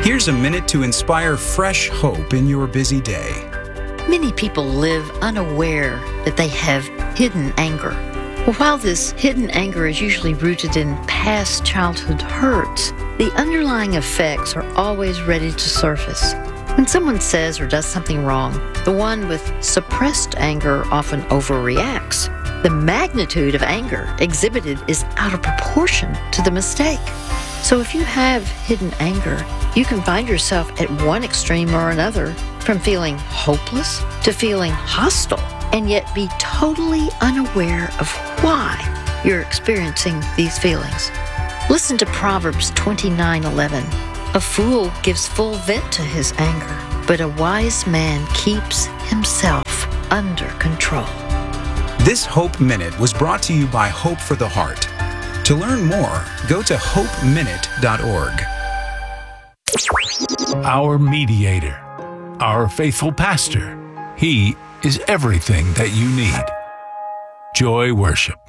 Here's a minute to inspire fresh hope in your busy day. Many people live unaware that they have hidden anger. Well, while this hidden anger is usually rooted in past childhood hurts, the underlying effects are always ready to surface. When someone says or does something wrong, the one with suppressed anger often overreacts. The magnitude of anger exhibited is out of proportion to the mistake. So if you have hidden anger, you can find yourself at one extreme or another, from feeling hopeless to feeling hostile, and yet be totally unaware of why you're experiencing these feelings. Listen to Proverbs 29:11. A fool gives full vent to his anger, but a wise man keeps himself under control. This Hope Minute was brought to you by Hope for the Heart. To learn more, go to hopeminute.org. Our mediator, our faithful pastor. He is everything that you need. Joy Worship.